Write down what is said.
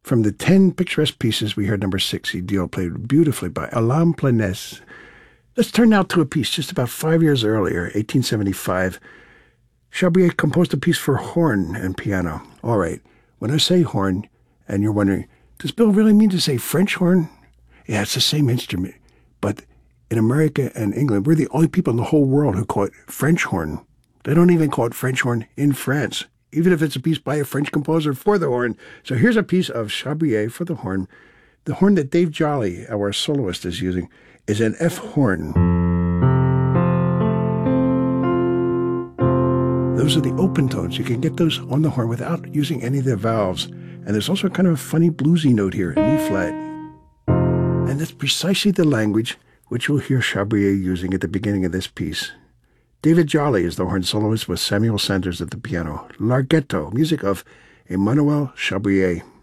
From the 10 picturesque pieces, we heard number 6, Idiot, played beautifully by Alain Planès. Let's turn now to a piece just about 5 years earlier, 1875. Chabrier composed a piece for horn and piano. All right, when I say horn, and you're wondering, does Bill really mean to say French horn? Yeah, it's the same instrument, but in America and England, we're the only people in the whole world who call it French horn. They don't even call it French horn in France, even if it's a piece by a French composer for the horn. So here's a piece of Chabrier for the horn. The horn that Dave Jolly, our soloist, is using is an F horn. Those are the open tones. You can get those on the horn without using any of the valves. And there's also kind of a funny bluesy note here, an E flat. And that's precisely the language which you'll hear Chabrier using at the beginning of this piece. David Jolly is the horn soloist with Samuel Sanders at the piano. Larghetto, music of Emmanuel Chabrier.